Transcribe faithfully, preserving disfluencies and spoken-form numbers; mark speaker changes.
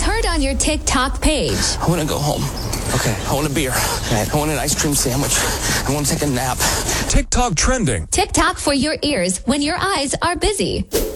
Speaker 1: heard on your TikTok page.
Speaker 2: I want to go home.
Speaker 3: Okay.
Speaker 2: I want a beer.
Speaker 3: Right.
Speaker 2: I want an ice cream sandwich. I want to take a nap.
Speaker 4: TikTok trending.
Speaker 1: TikTok for your ears when your eyes are busy.